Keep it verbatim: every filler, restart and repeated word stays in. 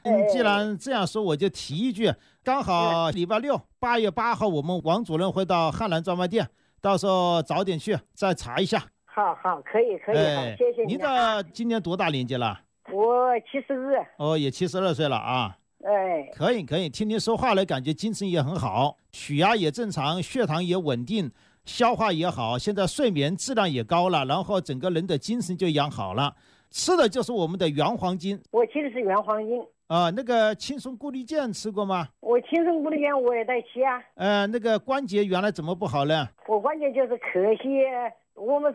嗯，既然这样说，我就提一句，刚好礼拜六八月八号，我们王主任会到汉兰专卖店，到时候早点去再查一下。 好好，可以可以， 哎、 好，谢谢你。 您的今年多大年纪了？ 我七十二。 哦，也七十二岁了啊。 哎， 可以可以，听您说话了，感觉精神也很好，血压也正常，血糖也稳定，消化也好，现在睡眠质量也高了，然后整个人的精神就养好了。吃的就是我们的原黄金。 我吃的是原黄金。 啊、呃，那个青松固力健吃过吗？ 我青松固力健我也在吃啊。 呃，那个关节原来怎么不好呢？ 我关节就是咳血，我们